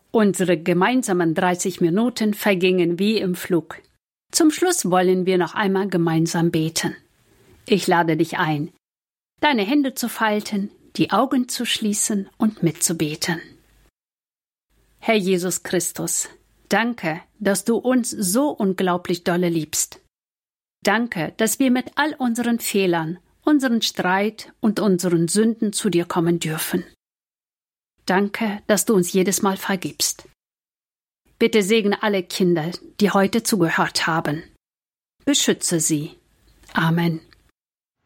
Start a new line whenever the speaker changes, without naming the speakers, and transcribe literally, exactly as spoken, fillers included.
Unsere gemeinsamen dreißig Minuten vergingen wie im Flug. Zum Schluss wollen wir noch einmal gemeinsam beten. Ich lade dich ein, deine Hände zu falten, die Augen zu schließen und mitzubeten. Herr Jesus Christus, danke, dass du uns so unglaublich dolle liebst. Danke, dass wir mit all unseren Fehlern, unseren Streit und unseren Sünden zu dir kommen dürfen. Danke, dass du uns jedes Mal vergibst. Bitte segne alle Kinder, die heute zugehört haben. Beschütze sie. Amen.